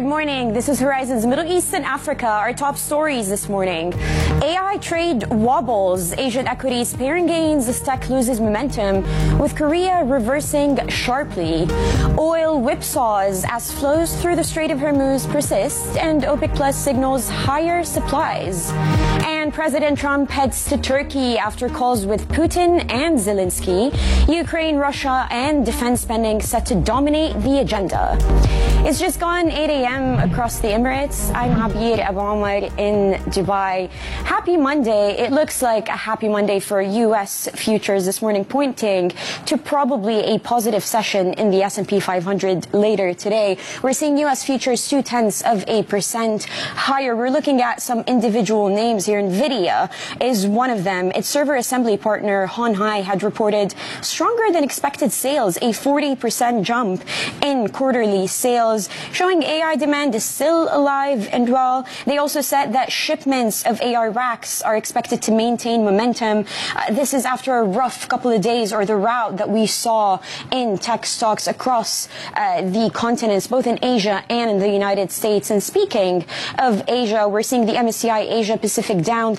Good morning. This is Horizon's Middle East and Africa. Our top stories this morning. AI trade wobbles. Asian equities pairing gains as tech loses momentum, with Korea reversing sharply. Oil whipsaws as flows through the Strait of Hormuz persist, and OPEC Plus signals higher supplies. And President Trump heads to Turkey after calls with Putin and Zelensky. Ukraine, Russia, and defense spending set to dominate the agenda. It's just gone 8 a.m. across the Emirates. I'm Abir Abu Omar in Dubai. Happy Monday. It looks like a happy Monday for U.S. futures this morning, pointing to probably a positive session in the S&P 500 later today. We're seeing U.S. futures 0.2% higher. We're looking at some individual names here. NVIDIA is one of them. Its server assembly partner, Hon Hai, had reported stronger than expected sales, a 40% jump in quarterly sales, showing AI demand is still alive and well. They also said that shipments of AI racks are expected to maintain momentum. This is after a rough couple of days, or the rout that we saw in tech stocks across the continents, both in Asia and in the United States. And speaking of Asia, we're seeing the MSCI Asia Pacific down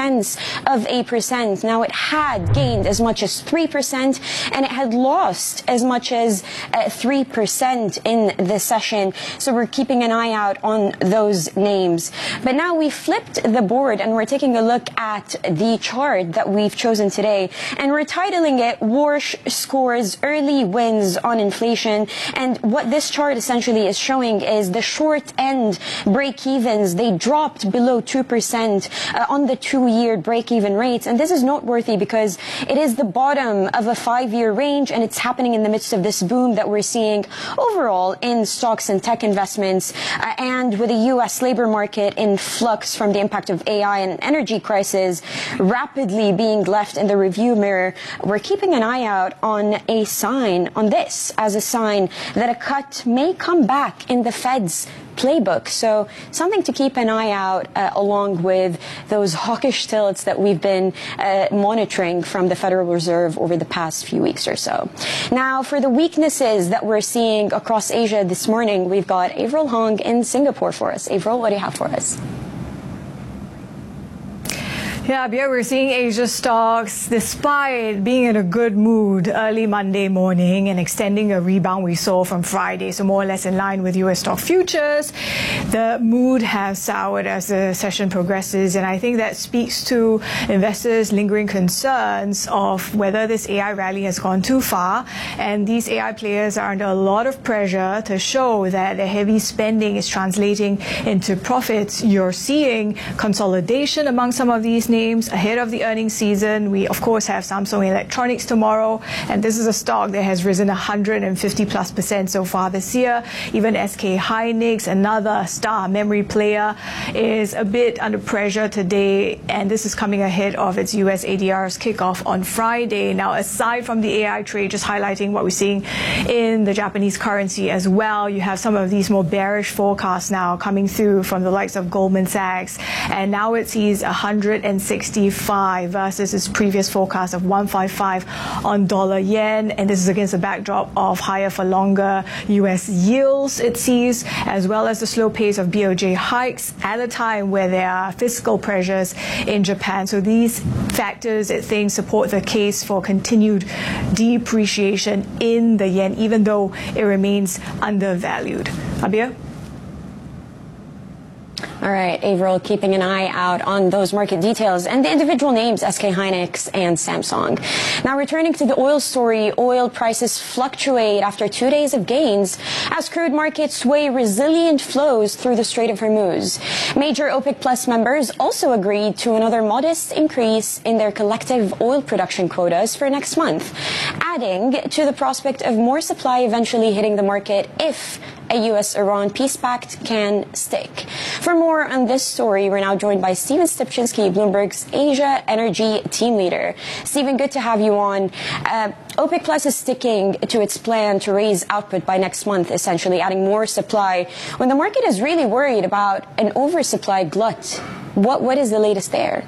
0.3%. Now, it had gained as much as 3%, and it had lost as much as 3% in the session. So we're keeping an eye out on those names. But now we flipped the board and we're taking a look at the chart that we've chosen today. And we're titling it Warsh Scores Early Wins on Inflation. And what this chart essentially is showing is the short end break-evens. They dropped below 2% on the 2-year break-even rates. And this is noteworthy because it is the bottom of a 5-year range, and it's happening in the midst of this boom that we're seeing overall in stocks and tech investments, and with the U.S. labor market in flux from the impact of AI and energy crisis rapidly being left in the review mirror. We're keeping an eye out on a sign on this as a sign that a cut may come back in the Fed's playbook. So something to keep an eye out along with those hawkish tilts that we've been monitoring from the Federal Reserve over the past few weeks or so. Now, for the weaknesses that we're seeing across Asia this morning, we've got Avril Hong in Singapore for us. Avril, what do you have for us? Yeah, we're seeing Asia stocks, despite being in a good mood early Monday morning and extending a rebound we saw from Friday, so more or less in line with U.S. stock futures, the mood has soured as the session progresses. And I think that speaks to investors' lingering concerns of whether this AI rally has gone too far. And these AI players are under a lot of pressure to show that the heavy spending is translating into profits. You're seeing consolidation among some of these names ahead of the earnings season. We, of course, have Samsung Electronics tomorrow, and this is a stock that has risen 150+% so far this year. Even SK Hynix, another star memory player, is a bit under pressure today, and this is coming ahead of its US ADR's kickoff on Friday. Now, aside from the AI trade, just highlighting what we're seeing in the Japanese currency as well, you have some of these more bearish forecasts now coming through from the likes of Goldman Sachs, and now it sees 165 versus its previous forecast of 155 on dollar yen. And this is against a backdrop of higher for longer U.S. yields, it sees, as well as the slow pace of BOJ hikes at a time where there are fiscal pressures in Japan. So these factors, it thinks, support the case for continued depreciation in the yen, even though it remains undervalued. Abir? All right, Avril, keeping an eye out on those market details and the individual names, SK Hynix and Samsung. Now, returning to the oil story, oil prices fluctuate after 2 days of gains as crude markets sway resilient flows through the Strait of Hormuz. Major OPEC Plus members also agreed to another modest increase in their collective oil production quotas for next month, adding to the prospect of more supply eventually hitting the market if a U.S.-Iran peace pact can stick. For more on this story, we're now joined by Steven Stupczynski, Bloomberg's Asia Energy team leader. Steven, good to have you on. OPEC Plus is sticking to its plan to raise output by next month, essentially adding more supply, when the market is really worried about an oversupply glut. What is the latest there?